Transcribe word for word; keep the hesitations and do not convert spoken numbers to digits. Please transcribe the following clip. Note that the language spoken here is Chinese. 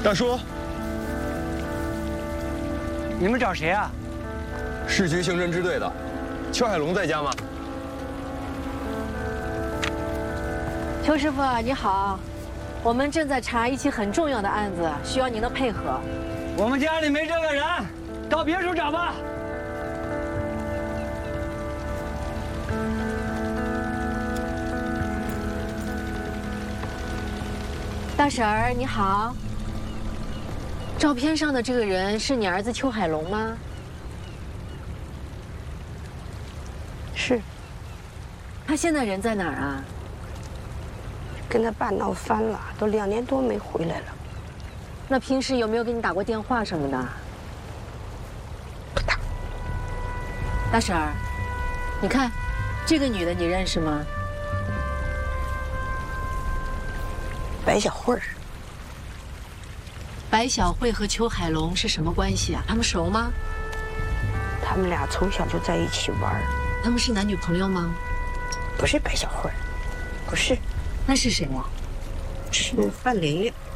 大叔， 你们找谁啊？ 市局刑侦支队的，邱海龙在家吗？ 邱师傅你好，我们正在查一起很重要的案子，需要您的配合。 我们家里没这个人，到别处找吧。 大婶儿你好，照片上的这个人是你儿子邱海龙吗？ 是。 他现在人在哪儿啊？ 跟他爸闹翻了，都两年多没回来了。 那平时有没有给你打过电话什么的？ 不打。 大婶儿，你看，这个女的你认识吗？ 白小慧儿。 白小慧和邱海龙是什么关系啊？他们熟吗？ 他们俩从小就在一起玩。 他们是男女朋友吗？ 不是白小慧儿，不是。 那是谁呀？ 是范玲玲。